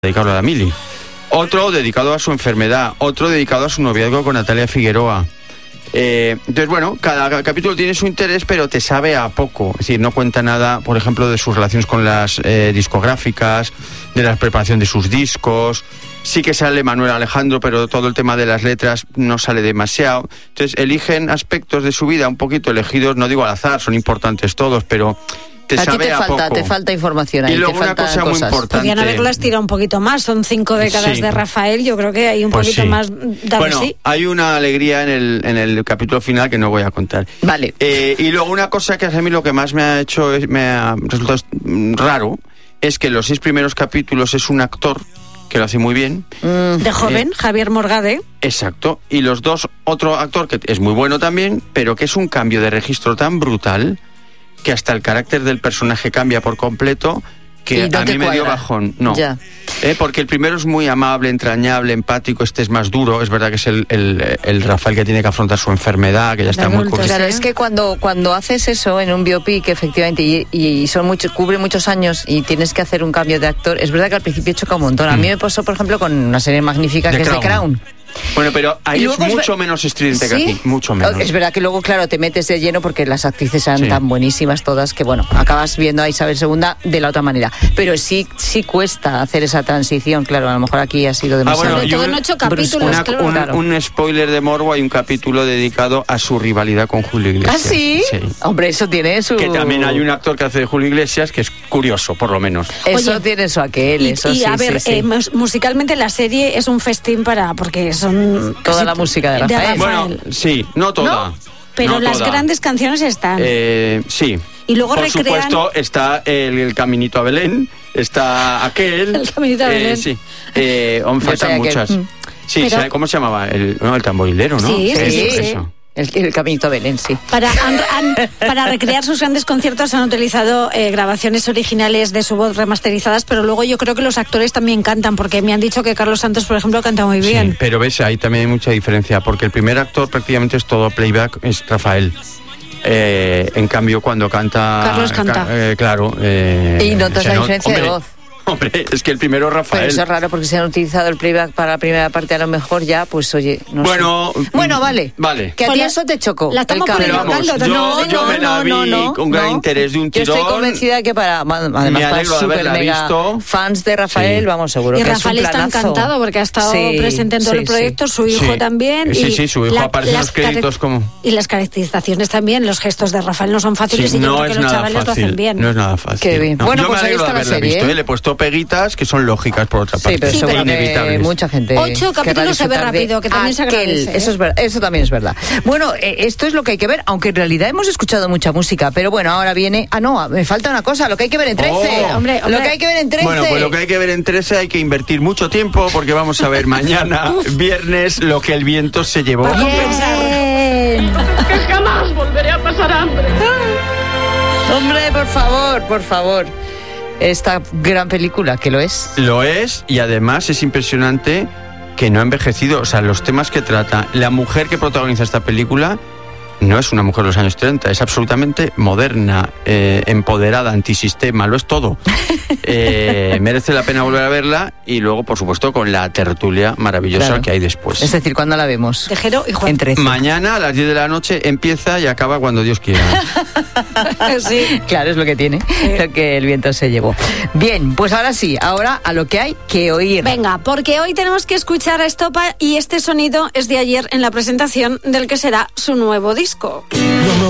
dedicado a la Mili. Otro dedicado a su enfermedad, otro dedicado a su noviazgo con Natalia Figueroa. Entonces, bueno, cada capítulo tiene su interés, pero te sabe a poco. Es decir, no cuenta nada, por ejemplo, de sus relaciones con las discográficas, de la preparación de sus discos. Sí que sale Manuel Alejandro, pero todo el tema de las letras no sale demasiado. Entonces, eligen aspectos de su vida un poquito elegidos, no digo al azar, son importantes todos, pero te sabe a poco. Te falta información ahí. Y luego una cosa muy importante. Podrían haberlas tirado un poquito más, son 5 décadas de Rafael, yo creo que hay un poquito más. Bueno, hay una alegría en el capítulo final que no voy a contar. Vale. Y luego una cosa que a mí lo que más me ha resultado raro es que los 6 primeros capítulos es un actor que lo hace muy bien. De joven, Javier Morgade. Exacto. Y los dos, otro actor que es muy bueno también, pero que es un cambio de registro tan brutal que hasta el carácter del personaje cambia por completo, que a mí me dio bajón. No. Ya. Porque el primero es muy amable, entrañable, empático, este es más duro. Es verdad que es el Rafael que tiene que afrontar su enfermedad, que ya está muy curioso. Claro, es que cuando haces eso en un biopic, efectivamente, y cubre muchos años y tienes que hacer un cambio de actor, es verdad que al principio choca un montón. A mí me pasó, por ejemplo, con una serie magnífica que es The Crown. Bueno, pero ahí es mucho menos estridente que aquí, mucho menos. Es verdad que luego, claro, te metes de lleno porque las actrices eran tan buenísimas todas que, bueno, acabas viendo a Isabel II de la otra manera. Pero sí cuesta hacer esa transición, claro, a lo mejor aquí ha sido demasiado. Sobre todo en 8 capítulos, un spoiler de morbo, hay un capítulo dedicado a su rivalidad con Julio Iglesias. ¿Ah, sí? Sí. Hombre, eso tiene su... Que también hay un actor que hace de Julio Iglesias que es curioso, por lo menos. Eso tiene su aquel, eso sí. Y a ver, musicalmente la serie es un festín porque son toda la música de Rafael. Bueno, sí, no toda. ¿No? Pero las grandes canciones están. Sí. Y luego por supuesto está el Caminito a Belén, está aquel. El Caminito a Belén. Sí. Faltan muchas. Sí, pero... ¿cómo se llamaba? El tamborilero, ¿no? Sí. Eso. El Caminito a Belén, sí. Para recrear sus grandes conciertos han utilizado grabaciones originales de su voz remasterizadas, pero luego yo creo que los actores también cantan, porque me han dicho que Carlos Santos, por ejemplo, canta muy bien. Sí, pero ves, ahí también hay mucha diferencia, porque el primer actor prácticamente es todo playback, es Rafael. En cambio, cuando canta... Carlos canta. Claro. Y notas la diferencia de voz. Hombre, es que el primero es Rafael. Pero eso es raro porque si han utilizado el playback para la primera parte, a lo mejor ya, pues oye, no sé. Bueno, vale. Que a ti eso te chocó. La estamos poniendo yo me la vi con gran interés de un tirón. Yo estoy convencida de que además para super mega fans de Rafael, vamos, seguro que es un planazo. Y Rafael está encantado porque ha estado presente en todo el proyecto, su hijo también. Sí, su hijo aparece en los créditos como... Y las caracterizaciones también, los gestos de Rafael no son fáciles y yo creo que los chavales lo hacen bien. No es nada fácil. Qué bien. Bueno, pues ahí está la serie. Le he puesto peguitas que son lógicas por otra parte. Sí, pero inevitables. Mucha gente 8 capítulos se ve rápido, que también se agradece. Eso también es verdad. Bueno, esto es lo que hay que ver, aunque en realidad hemos escuchado mucha música, pero bueno, ahora viene... me falta una cosa, lo que hay que ver en 13. Hombre. Lo que hay que ver en 13. Bueno, pues lo que hay que ver en 13 hay que invertir mucho tiempo, porque vamos a ver mañana, viernes, Lo que el viento se llevó. ¡Bien! Que jamás volveré a pasar hambre. Hombre, por favor. Esta gran película, que lo es. Lo es, y además es impresionante que no ha envejecido. O sea, los temas que trata, la mujer que protagoniza esta película no es una mujer de los años 30, es absolutamente moderna, empoderada, antisistema, lo es todo. Merece la pena volver a verla, y luego, por supuesto, con la tertulia maravillosa que hay después. Es decir, ¿cuándo la vemos? Tejero y Juan. Mañana a las 10 de la noche empieza y acaba cuando Dios quiera. Sí, claro, es lo que tiene, lo que el viento se llevó. Bien, pues ahora sí, ahora a lo que hay que oír. Venga, porque hoy tenemos que escuchar a Estopa, y este sonido es de ayer en la presentación del que será su nuevo disco.